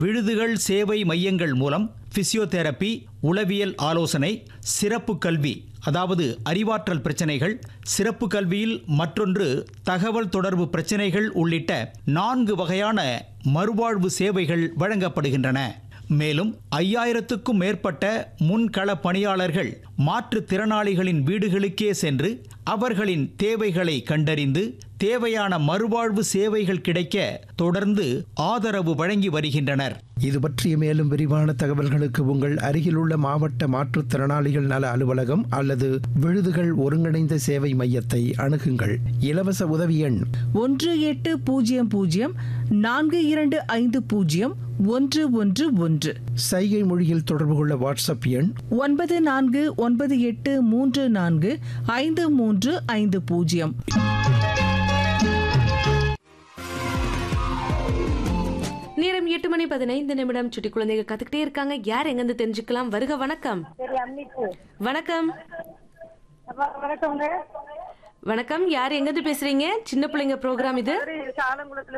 விடுதிகள் சேவை மையங்கள் மூலம் பிசியோதெரப்பி, உளவியல் ஆலோசனை, சிறப்பு கல்வி அதாவது அறிவாற்றல் பிரச்சனைகள், சிறப்பு கல்வியில் மற்றொன்று தகவல் தொடர்பு பிரச்சனைகள் உள்ளிட்ட 4 வகையான மறுவாழ்வு சேவைகள் வழங்கப்படுகின்றன. மேலும் 5000க்கும் மேற்பட்ட முன்கள பணியாளர்கள் மாற்றுத்திறனாளிகளின் வீடுகளுக்கே சென்று அவர்களின் தேவைகளை கண்டறிந்து தேவையான மறுவாழ்வு சேவைகள் கிடைக்க தொடர்ந்து ஆதரவு வழங்கி வருகின்றனர். இது பற்றிய மேலும் விரிவான தகவல்களுக்கு உங்கள் அருகிலுள்ள மாவட்ட மாற்றுத்திறனாளிகள் நல அலுவலகம் அல்லது விடுதிகள் ஒருங்கிணைந்த சேவை மையத்தை அணுகுங்கள். இலவச உதவி எண் 180042501111. சைகை மொழியில் தொடர்பு கொள்ள வாட்ஸ்அப் எண் 9498345350. நேரம் 8:15. சுட்டி குழந்தைகள் கத்துக்கிட்டே இருக்காங்க. யார் எங்கிருந்து தெரிஞ்சுக்கலாம்? வருக. வணக்கம். வணக்கம். வணக்கம்ங்க. வணக்கம். யார் எங்கிருந்து பேசுறீங்க? சின்ன பிள்ளைங்க ப்ரோக்ராம் இது.